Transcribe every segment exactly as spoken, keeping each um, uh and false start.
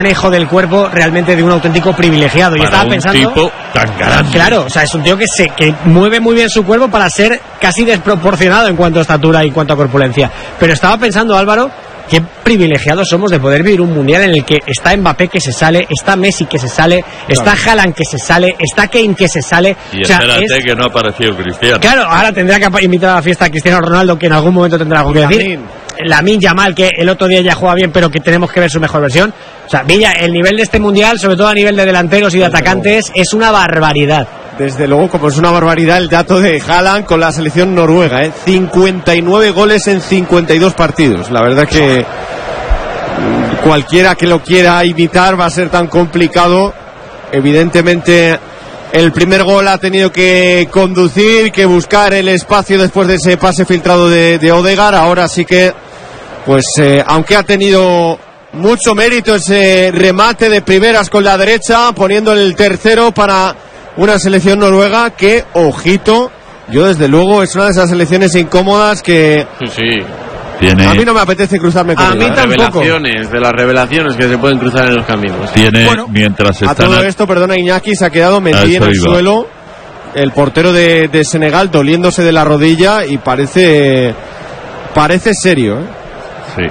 manejo del cuerpo realmente de un auténtico privilegiado. Para y estaba un pensando, tipo tan grande. Claro, o sea, es un tío que se que mueve muy bien su cuerpo para ser casi desproporcionado en cuanto a estatura y en cuanto a corpulencia. Pero estaba pensando, Álvaro, qué privilegiados somos de poder vivir un mundial en el que está Mbappé que se sale, está Messi que se sale, está Claro. Haaland que se sale, está Kane que se sale. Y o sea, espérate es... que no ha aparecido Cristiano. Claro, ahora tendrá que invitar a la fiesta a Cristiano Ronaldo, que en algún momento tendrá algo que decir. Lamine Yamal, que el otro día ya juega bien, pero que tenemos que ver su mejor versión. O sea, Villa, el nivel de este mundial, sobre todo a nivel de delanteros y de atacantes, es una barbaridad. Desde luego, como es una barbaridad el dato de Haaland con la selección noruega, ¿eh? cincuenta y nueve goles en cincuenta y dos partidos. La verdad que cualquiera que lo quiera imitar va a ser tan complicado. Evidentemente, el primer gol ha tenido que conducir, que buscar el espacio después de ese pase filtrado de, de Odegaard. Ahora sí que, pues, eh, aunque ha tenido mucho mérito ese remate de primeras con la derecha, poniendo el tercero para una selección noruega que, ojito, yo desde luego es una de esas selecciones incómodas que Sí, sí. Tiene, a mí no me apetece cruzarme con A mí ella, ¿eh? tampoco. Revelaciones, de las revelaciones que se pueden cruzar en los caminos. tiene Bueno, mientras A están todo a- esto, perdona Iñaki, se ha quedado A metido en eso el iba. suelo el portero de, de Senegal doliéndose de la rodilla y parece parece serio, ¿eh? sí.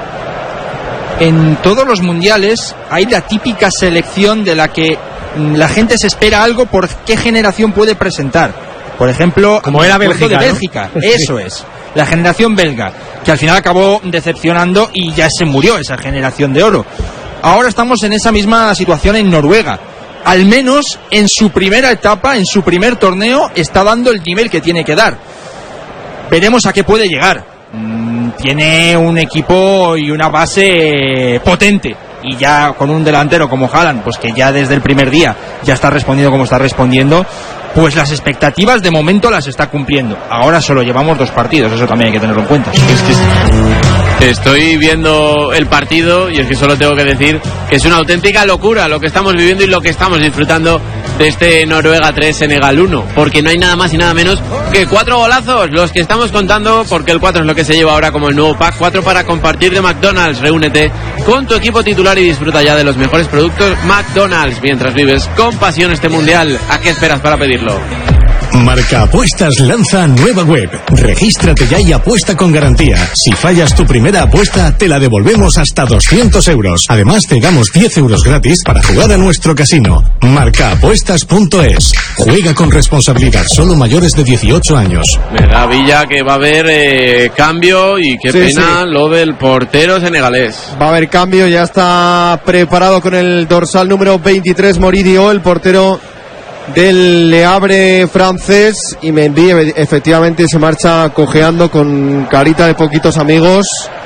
En todos los mundiales hay la típica selección de la que mm, la gente se espera algo por qué generación puede presentar. Por ejemplo, Como era el puerto Bélgica, de ¿no? Bélgica, Sí. eso es. La generación belga, que al final acabó decepcionando y ya se murió esa generación de oro. Ahora estamos en esa misma situación en Noruega. Al menos en su primera etapa, en su primer torneo, está dando el nivel que tiene que dar. Veremos a qué puede llegar. Mm, tiene un equipo y una base potente. Y ya con un delantero como Haaland, pues que ya desde el primer día ya está respondiendo como está respondiendo, pues las expectativas de momento las está cumpliendo. Ahora solo llevamos dos partidos, eso también hay que tenerlo en cuenta. Estoy viendo el partido y es que solo tengo que decir que es una auténtica locura lo que estamos viviendo y lo que estamos disfrutando de este Noruega tres Senegal uno, porque no hay nada más y nada menos que cuatro golazos los que estamos contando, porque el cuatro es lo que se lleva ahora como el nuevo pack, cuatro para compartir de McDonald's. Reúnete con tu equipo titular y disfruta ya de los mejores productos McDonald's mientras vives con pasión este mundial. ¿A qué esperas para pedirlo? Marca Apuestas lanza nueva web. Regístrate ya y apuesta con garantía. Si fallas tu primera apuesta, te la devolvemos hasta doscientos euros. Además, te damos diez euros gratis para jugar a nuestro casino. marca apuestas punto es. Juega con responsabilidad, solo mayores de dieciocho años. Me da Villa que va a haber eh, cambio y qué Sí, pena sí. lo del portero senegalés. Va a haber cambio, ya está preparado con el dorsal número veintitrés Moridio, el portero del Le Havre francés, y Mendy efectivamente se marcha cojeando con carita de poquitos amigos.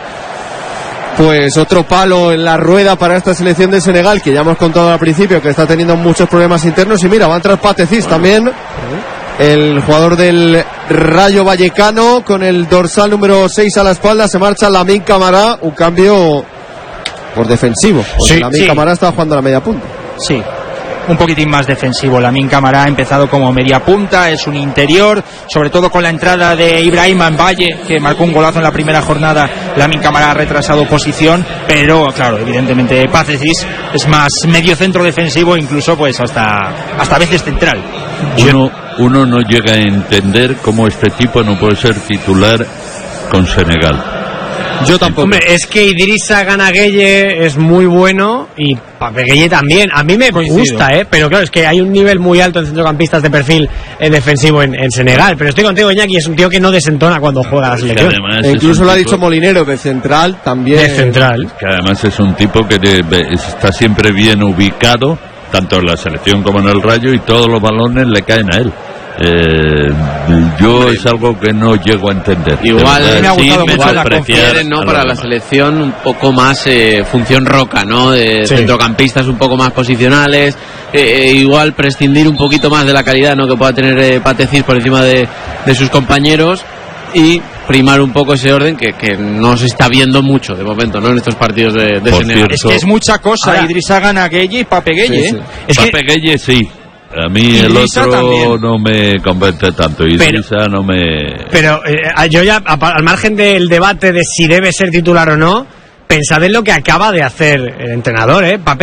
Pues otro palo en la rueda para esta selección de Senegal, que ya hemos contado al principio que está teniendo muchos problemas internos. Y mira, va a entrar Patecis también, el jugador del Rayo Vallecano, con el dorsal número seis a la espalda. Se marcha Lamine Camara, un cambio por defensivo, porque Sí, Lamine sí. Camara está jugando a la media punta. Sí, un poquitín más defensivo. Lamine Camara ha empezado como media punta, es un interior, sobre todo con la entrada de Ibrahima Mbaye, que marcó un golazo en la primera jornada. Lamine Camara ha retrasado posición, pero claro, evidentemente Pacecis es más medio centro defensivo, incluso pues hasta, hasta a veces central. Uno, uno no llega a entender cómo este tipo no puede ser titular con Senegal. Yo tampoco. Hombre, es que Idrissa Gana Gueye es muy bueno y Pape Gueye también. A mí me Coincido. gusta, ¿eh? Pero claro, es que hay un nivel muy alto en centrocampistas de perfil eh, defensivo en, en Senegal. Pero estoy contigo, Iñaki, es un tío que no desentona cuando juega a la Que selección. además E es incluso un lo ha tipo- dicho Molinero, de central también. De central. que además es un tipo que de- de- está siempre bien ubicado, tanto en la selección como en el Rayo, y todos los balones le caen a él. Eh, yo Hombre, es algo que no llego a entender. Igual De verdad, me ha gustado sin mucho la menospreciar Quieren, ¿no? a Para los la demás. selección un poco más eh, función roca, ¿no? De Sí. centrocampistas un poco más posicionales, eh, eh, igual prescindir un poquito más de la calidad, ¿no? Que pueda tener eh, Patecis por encima de, de sus compañeros y primar un poco ese orden que, que no se está viendo mucho de momento, ¿no? En estos partidos de, de Por Senegal. cierto, Es que es mucha cosa, Ahora- Idrissa Gana Gueye y Pape Gueye, Sí, sí. ¿eh? Es que- Pape Gueye sí. A mí el Idrissa otro también. no me convence tanto. Idrissa no me... Pero eh, yo ya, a- al margen del debate de si debe ser titular o no, pensad en lo que acaba de hacer el entrenador, ¿eh? Va a